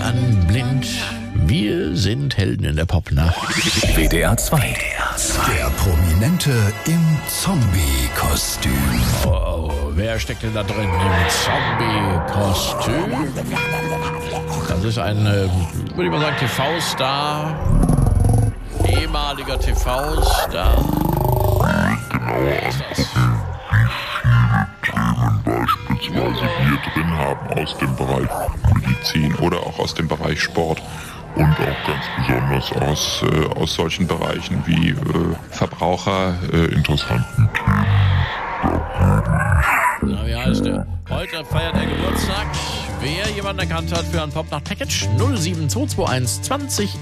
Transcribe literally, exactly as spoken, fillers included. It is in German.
an blind. Wir sind Helden in der Popnacht. W D R zwei. Der Prominente im Zombie-Kostüm. Oh, oh, wer steckt denn da drin im Zombie-Kostüm? Das ist ein, äh, würde ich mal sagen, T V-Star. Ehemaliger T V-Star. Wer ist das? Beispielsweise wir drin haben aus dem Bereich Medizin oder auch aus dem Bereich Sport und auch ganz besonders aus, äh, aus solchen Bereichen wie äh, Verbraucher äh, interessanten Themen. Na, wie heißt der? Heute feiert er Geburtstag. Wer jemanden erkannt hat für ein Popnacht-Package null sieben zwei zwei eins zwanzig